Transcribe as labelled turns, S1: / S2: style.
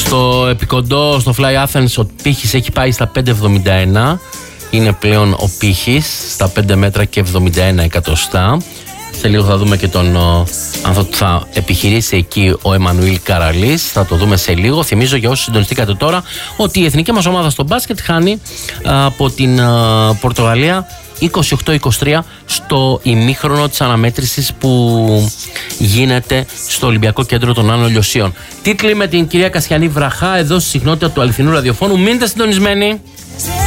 S1: Στο επικοντό, στο Fly Athens, ο πύχης έχει πάει στα 5,71. Είναι πλέον ο πύχης στα 5 μέτρα και 71 εκατοστά. Σε λίγο θα δούμε και τον αν θα επιχειρήσει εκεί ο Εμμανουήλ Καραλής. Θα το δούμε σε λίγο. Θυμίζω για όσους συντονιστήκατε τώρα ότι η εθνική μας ομάδα στο μπάσκετ χάνει από την Πορτογαλία 28-23 στο ημίχρονο της αναμέτρησης που γίνεται στο Ολυμπιακό Κέντρο των Άνω Λιωσίων. Τίτλοι με την κυρία Κασιανή Βραχά εδώ στη συχνότητα του αληθινού ραδιοφώνου. Μείνετε συντονισμένοι.